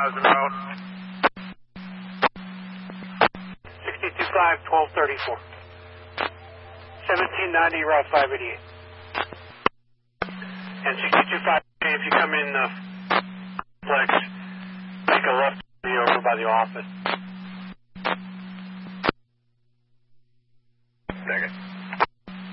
Horizon Road. 625-1234. 1790 Route 588. And 625, if you come in Flex, make a left over by the office.